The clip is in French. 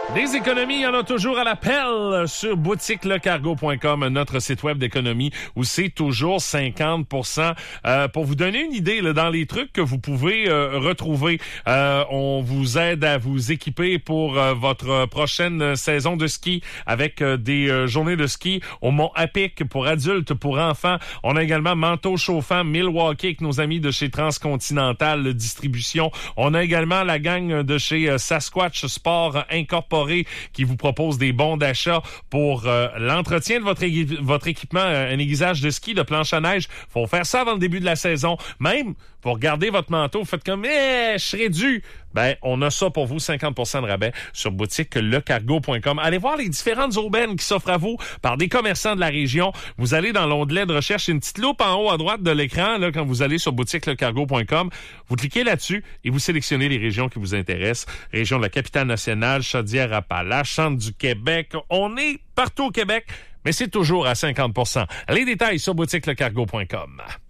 Des économies, il y en a toujours à l'appel sur boutiquelecargo.com, notre site web d'économie, où c'est toujours 50%. Pour vous donner une idée, là, dans les trucs que vous pouvez retrouver, on vous aide à vous équiper pour votre prochaine saison de ski avec des journées de ski au Mont Apic pour adultes, pour enfants. On a également manteau chauffant Milwaukee avec nos amis de chez Transcontinental Distribution. On a également la gang de chez Sasquatch Sport Incorporé qui vous propose des bons d'achat pour l'entretien de votre équipement, un aiguisage de ski, de planche à neige. Faut faire ça avant le début de la saison. Même pour garder votre manteau, faites comme je serais dû. Ben, on a ça pour vous, 50% de rabais sur boutiquelecargo.com. Allez voir les différentes aubaines qui s'offrent à vous par des commerçants de la région. Vous allez dans l'onglet de recherche, une petite loupe en haut à droite de l'écran, là, quand vous allez sur boutiquelecargo.com. Vous cliquez là-dessus et vous sélectionnez les régions qui vous intéressent. Région de la Capitale-Nationale, Chaudière-Appalaches, Centre du Québec. On est partout au Québec, mais c'est toujours à 50%. Les détails sur boutiquelecargo.com.